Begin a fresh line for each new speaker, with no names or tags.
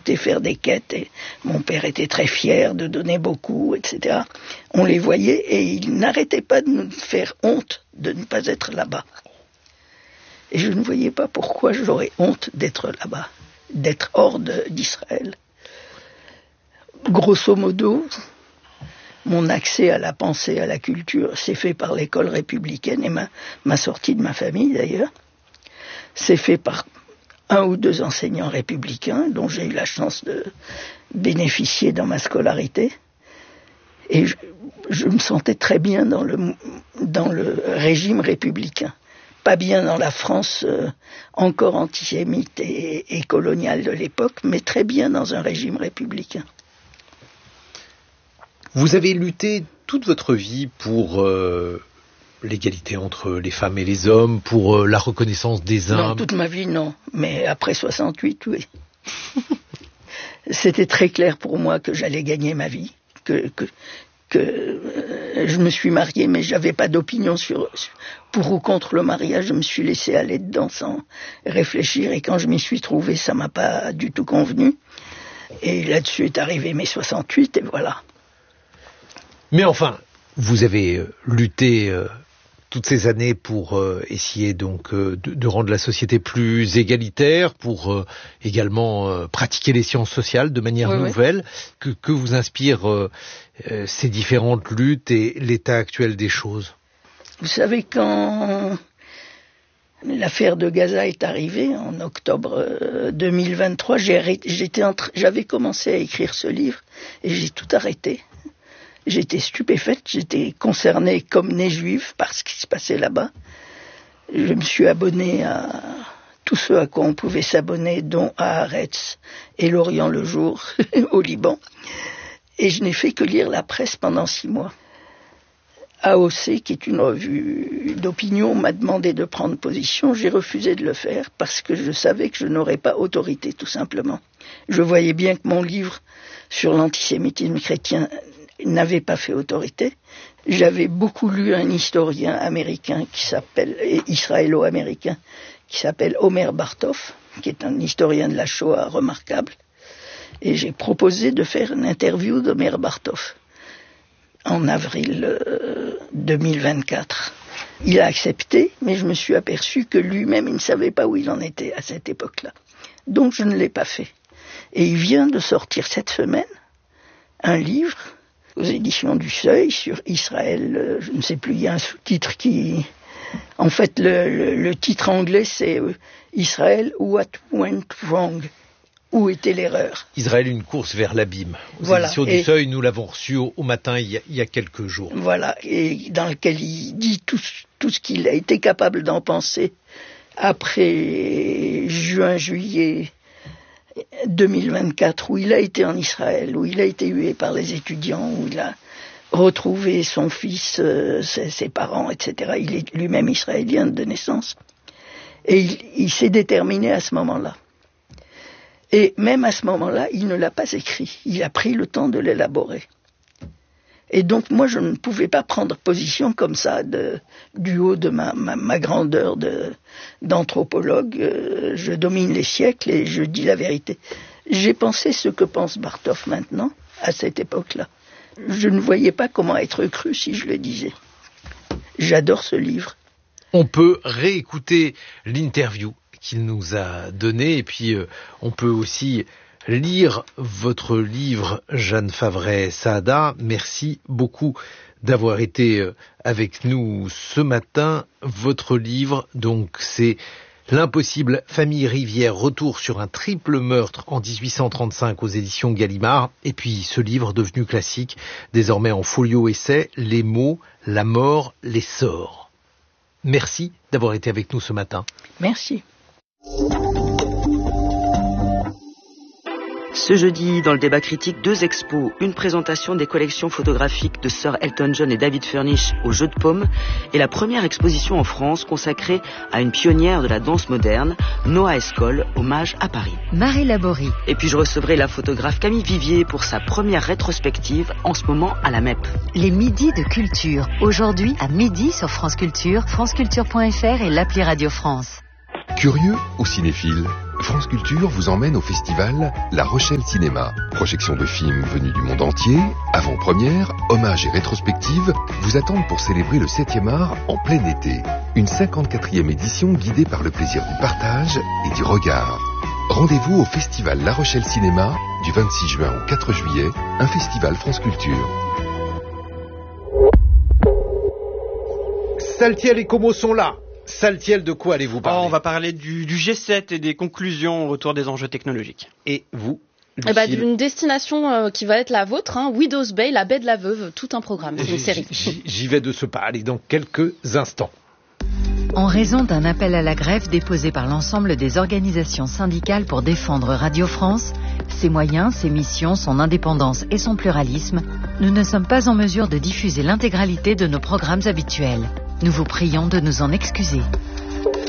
sortait faire des quêtes et mon père était très fier de donner beaucoup, etc. On les voyait et il n'arrêtait pas de nous faire honte de ne pas être là-bas. Et je ne voyais pas pourquoi j'aurais honte d'être là-bas, d'être hors d'Israël. Grosso modo, mon accès à la pensée, à la culture, s'est fait par l'école républicaine et ma sortie de ma famille d'ailleurs. C'est fait par 1 ou 2 enseignants républicains dont j'ai eu la chance de bénéficier dans ma scolarité. Et je me sentais très bien dans le régime républicain. Pas bien dans la France encore antisémite et coloniale de l'époque, mais très bien dans un régime républicain.
Vous avez lutté toute votre vie pour l'égalité entre les femmes et les hommes, pour la reconnaissance des uns.
Non, toute ma vie, non. Mais après 68, oui. C'était très clair pour moi que j'allais gagner ma vie, que je me suis marié, mais j'avais pas d'opinion pour ou contre le mariage. Je me suis laissé aller dedans sans réfléchir, et quand je m'y suis trouvé, ça m'a pas du tout convenu. Et là-dessus est arrivé mai 68, et voilà.
Mais enfin, vous avez lutté toutes ces années pour essayer donc de rendre la société plus égalitaire, pour également pratiquer les sciences sociales de manière nouvelle. Que vous inspirent ces différentes luttes et l'état actuel des choses?
Vous savez, quand l'affaire de Gaza est arrivée, en octobre 2023, j'avais commencé à écrire ce livre et j'ai tout arrêté. J'étais stupéfaite, j'étais concernée comme née juive par ce qui se passait là-bas. Je me suis abonnée à tout ce à quoi on pouvait s'abonner, dont à Haaretz et l'Orient le Jour, au Liban. Et je n'ai fait que lire la presse pendant 6 mois. AOC, qui est une revue d'opinion, m'a demandé de prendre position. J'ai refusé de le faire parce que je savais que je n'aurais pas autorité, tout simplement. Je voyais bien que mon livre sur l'antisémitisme chrétien n'avait pas fait autorité. J'avais beaucoup lu un historien américain israélo-américain, qui s'appelle Omer Bartov, qui est un historien de la Shoah remarquable. Et j'ai proposé de faire une interview d'Omer Bartov en avril 2024. Il a accepté, mais je me suis aperçu que lui-même, il ne savait pas où il en était à cette époque-là. Donc je ne l'ai pas fait. Et il vient de sortir cette semaine un livre aux éditions du Seuil sur Israël, je ne sais plus, il y a un sous-titre qui... En fait, le titre anglais, c'est Israël, What Went Wrong? Où était l'erreur?
Israël, une course vers l'abîme. Aux éditions du Seuil, nous l'avons reçu au matin il y a quelques jours.
Voilà, et dans lequel il dit tout ce qu'il a été capable d'en penser après juin-juillet 2024, où il a été en Israël, où il a été hué par les étudiants, où il a retrouvé son fils, ses parents, etc. Il est lui-même israélien de naissance. Et il s'est déterminé à ce moment-là. Et même à ce moment-là, il ne l'a pas écrit. Il a pris le temps de l'élaborer. Et donc, moi, je ne pouvais pas prendre position comme ça, du haut de ma grandeur d'anthropologue. Je domine les siècles et je dis la vérité. J'ai pensé ce que pense Bartov maintenant, à cette époque-là. Je ne voyais pas comment être cru si je le disais. J'adore ce livre.
On peut réécouter l'interview qu'il nous a donnée et puis on peut aussi lire votre livre, Jeanne Favret-Saada. Merci beaucoup d'avoir été avec nous ce matin. Votre livre, donc, c'est L'impossible famille Rivière, retour sur un triple meurtre en 1835 aux éditions Gallimard. Et puis ce livre devenu classique, désormais en folio essai, Les mots, la mort, les sorts. Merci d'avoir été avec nous ce matin.
Merci.
Ce jeudi, dans le débat critique, 2 expos, une présentation des collections photographiques de Sir Elton John et David Furnish au Jeu de Paume, et la première exposition en France consacrée à une pionnière de la danse moderne, Noa Escol, hommage à Paris.
Marie Laborie.
Et puis je recevrai la photographe Camille Vivier pour sa première rétrospective, en ce moment à la MEP.
Les midis de culture, aujourd'hui à midi sur France Culture, franceculture.fr et l'appli Radio France.
Curieux ou cinéphile, France Culture vous emmène au festival La Rochelle Cinéma. Projection de films venus du monde entier, avant-première, hommages et rétrospectives vous attendent pour célébrer le 7e art en plein été. Une 54e édition guidée par le plaisir du partage et du regard. Rendez-vous au festival La Rochelle Cinéma du 26 juin au 4 juillet, un festival France Culture.
Saltiel et Como sont là. Saltiel, de quoi allez-vous parler?
On va parler du G7 et des conclusions autour des enjeux technologiques.
Et vous,
d'une destination qui va être la vôtre, Widow's Bay, la baie de la Veuve, tout un programme, une série.
J'y vais de ce pas, allez, dans quelques instants.
En raison d'un appel à la grève déposé par l'ensemble des organisations syndicales pour défendre Radio France, ses moyens, ses missions, son indépendance et son pluralisme, nous ne sommes pas en mesure de diffuser l'intégralité de nos programmes habituels. Nous vous prions de nous en excuser.